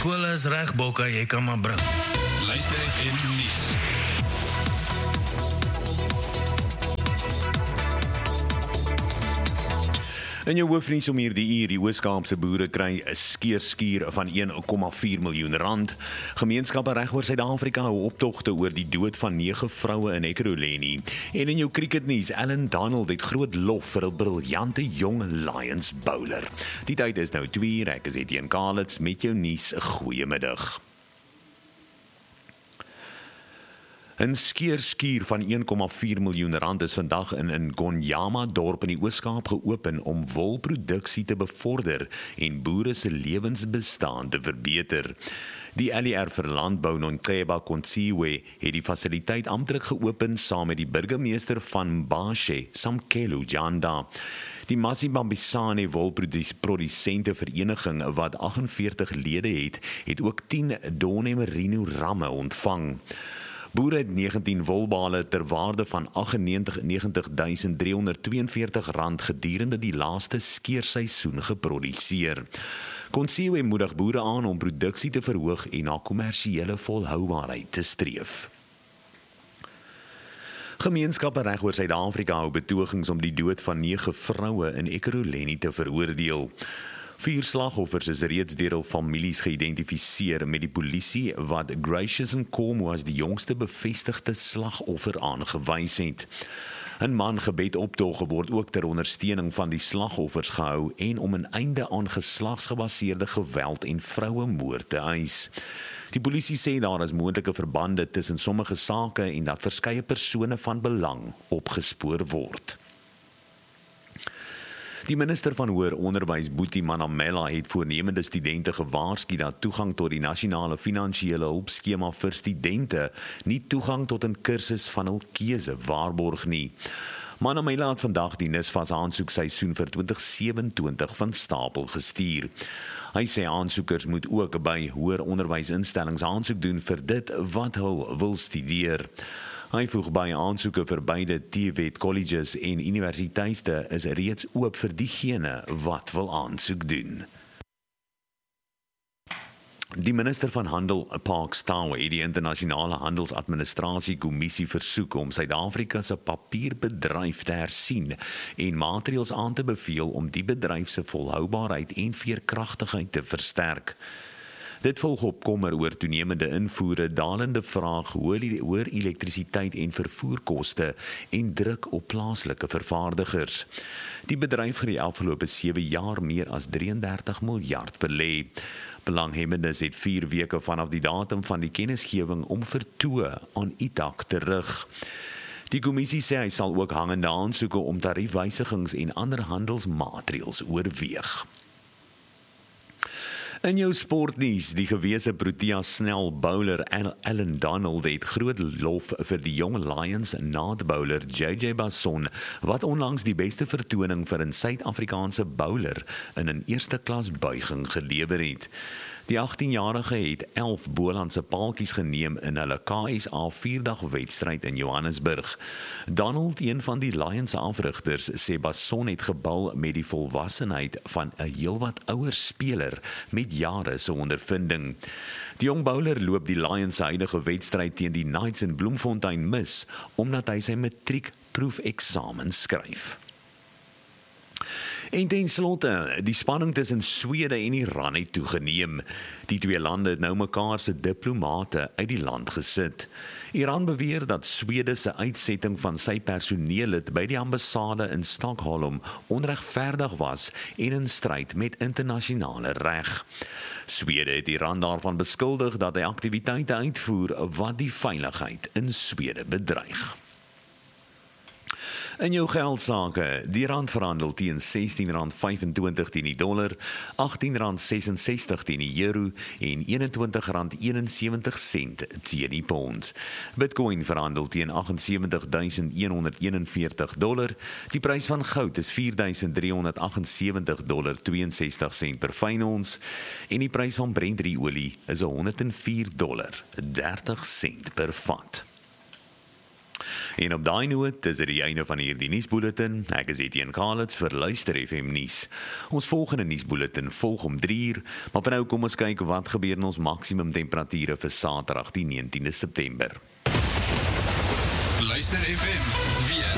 Kool is reg, Bokke, jy kan maar bring. Luister FM nuus. In jou hoofnuus om hierdie uur, die Oos-Kaapse boere kry 'n skeerskuur van 1,4 miljoen rand. Gemeenskappe reg oor Suid-Afrika hou optogte oor die dood van 9 vroue in Ekurhuleni. En in jou cricketnuus, Alan Donald het groot lof vir 'n briljante jong Lions bowler. Die tyd is nou 2:00, ek is Etienne Kalitz met jou nuus. Goeiemiddag. 'n Skeerskuur van 1,4 miljoen rand is vandag in Gonyama dorp in die Oos-Kaap geopen om wolproduksie te bevorder en boere se lewensbestaan te verbeter. Die LER vir Landbou, Nonkeba Kontsiwe, het die fasiliteit amptelik geopen saam met die burgemeester van Mbashe, Samkelo Janda. Die Masibambisane wolprodusente vereniging wat 48 lede het ook 10 Donne Merino ramme ontvang. Boere het 19 wolbale ter waarde van R98.342 gedurende die laaste skeerseisoen geproduseer. Konsiwe moedig boere aan om produksie te verhoog en na kommersiële volhoubaarheid te streef. Gemeenskappe reg oor Suid-Afrika hou betogings om die dood van 9 vroue in Ekurhuleni te veroordeel. 4 slagoffers is reeds deur hul families geïdentifiseer met die polisie wat Gracious Nkomo as die jongste bevestigde slagoffer aangewys het. 'n Man gebedoptog word ook ter ondersteuning van die slagoffers gehou en om 'n einde aan geslagsgebaseerde geweld en vrouemoord te eis. Die polisie sê daar is moontlike verbande tussen sommige sake en dat verskeie persone van belang opgespoor word. Die minister van Hoër Onderwys, Boetie Manamela, het voornemende studente gewaarsku dat toegang tot die nasionale finansiële hulpskema vir studente nie toegang tot 'n kursus van hul keuse waarborg nie. Manamela het vandag die NSFAS aansoekseisoen vir 2027 van stapel gestuur. Hy sê aansoekers moet ook by hoër onderwysinstellings aansoek doen vir dit wat hulle wil studeer. Hy voeg by aansoeke vir beide TVET colleges en universiteite is reeds oop vir diegene wat wil aansoek doen. Die minister van Handel, Parks Tau, het die internasionale handelsadministrasie kommissie versoek om Suid-Afrika se papierbedryf te hersien en maatreëls aan te beveel om die bedryf se volhoubaarheid en veerkragtigheid te versterk. Dit volg op kommer oor toenemende invoere, dalende vraag, hoër elektrisiteit en vervoerkoste en druk op plaaslike vervaardigers. Die bedryf het die afgelope 7 jaar meer as 33 miljard belê. Belanghebbendes het 4 weke vanaf die datum van die kennisgewing om vertoë aan ITAC terug. Die kommissie sê hy sal ook hangende aansoeke om tariefwysigings en ander handelsmaatreëls oorweeg. In jou sportnuus, die gewese Proteas snel bowler Alan Donald het groot lof vir die jong Lions naadbowler JJ Basson, wat onlangs die beste vertoning vir 'n Suid-Afrikaanse bowler in 'n eerste klas buiging gelewer het. Die 18-jarige het 11 Bolandse paaltjies geneem in hulle KSA 4-dag wedstryd in Johannesburg. Donald, een van die Lions se afrigters, sê Basson het gebal met die volwassenheid van 'n heelwat ouer speler met jare se ondervinding. Die jong bowler loop die Lions se huidige wedstryd teen die Knights in Bloemfontein mis, omdat hy sy matriekproefeksamen skryf. En ten slotte, die spanning tussen Swede en Iran het toegeneem. Die twee lande het nou mekaar se diplomate uit die land gesit. Iran beweer dat Swede se uitsetting van sy personeellid by die ambassade in Stockholm onregverdig was en in stryd met internasionale reg. Swede het Iran daarvan beskuldig dat hy aktiwiteite uitvoer wat die veiligheid in Swede bedreig. In jou geldsake, die rand verhandel teen R16.25 teen die dollar, R18.66 teen die euro en R21.71 teen die pond. Bitcoin verhandel teen $78,141. Die prys van goud is $4,378,62 per fyn ons en die prys van Brent-olie is $104,30 per vat. En op daai noot is dit die einde van hierdie nuusbulletin. Ek is Etienne Kalitz vir Luister FM nuus. Ons volgende nuusbulletin volg om 3:00, maar vir nou kom ons kyk wat gebeur in ons maksimum temperature vir Saterdag die 19de September. Luister FM weer.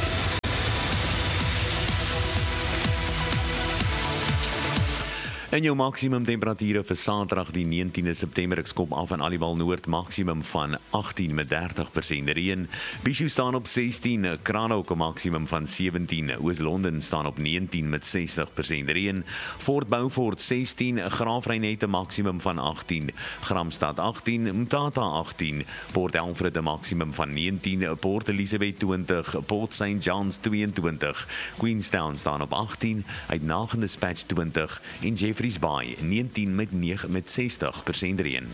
En jou maksimum temperature vir Saterdag die 19de September, ek skop af in Aliwal Noord, maksimum van 18 met 30% reën. Bishu staan op 16, Kranhoek 'n maksimum van 17, Oos-London staan op 19 met 60% reën. Fort Beaufort 16, Graafrenet 'n maksimum van 18, Gramstad 18, Mthatha 18, Port Alfred 'n maksimum van 19, Port Elizabeth 20, Port St. John's 22, Queenstown staan op 18, Uitenhage Dispatch 20 en Jeffreys Bay 19 met 60% reën.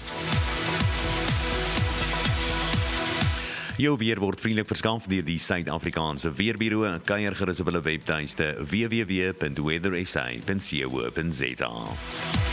Jou weer word vriendelik verskaf deur die Suid-Afrikaanse Weerbureau. Kuier gerus op hulle webtuiste www.weathersa.co.za.